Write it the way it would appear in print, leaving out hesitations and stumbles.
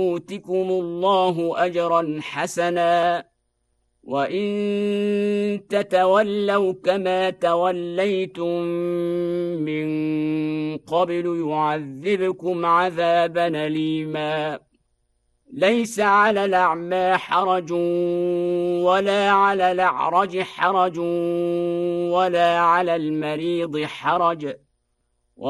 يؤتكم الله أجرا حسنا وإن تتولوا كما توليتم من قبل يعذبكم عذابا أليما ليس على الأعمى حرج ولا على الأعرج حرج ولا على المريض حرج